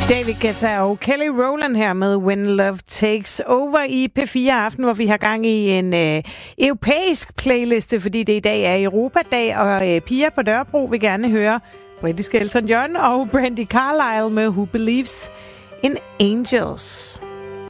David Guetta og Kelly Rowland her med When Love Takes Over i P4 Aften, hvor vi har gang i en europæisk playliste, fordi det i dag er Europadag, og Pia på Dørbro vil gerne høre britiske Elton John og Brandy Carlile med Who Believes in Angels.